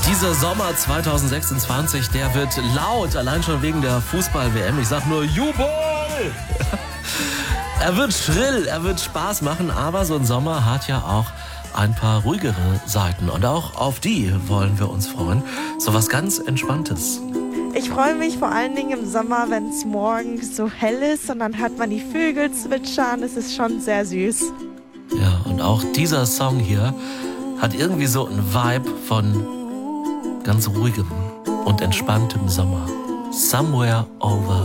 Dieser Sommer 2026, der wird laut, allein schon wegen der Fußball-WM. Ich sag nur Jubel! Er wird schrill, er wird Spaß machen, aber so ein Sommer hat ja auch ein paar ruhigere Seiten. Und auch auf die wollen wir uns freuen. So was ganz Entspanntes. Ich freue mich vor allen Dingen im Sommer, wenn es morgens so hell ist und dann hört man die Vögel zwitschern. Es ist schon sehr süß. Ja, und auch dieser Song hier hat irgendwie so einen Vibe von ganz ruhigem und entspanntem Sommer. Somewhere over